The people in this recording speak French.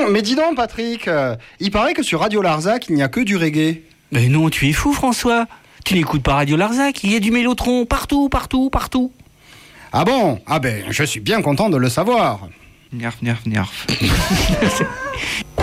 Mais dis donc, Patrick, il paraît que sur Radio Larzac, il n'y a que du reggae. Mais non, tu es fou, François. Tu n'écoutes pas Radio Larzac, il y a du mélotron partout, partout, partout. Ah bon? Ah ben, je suis bien content de le savoir. Nerf.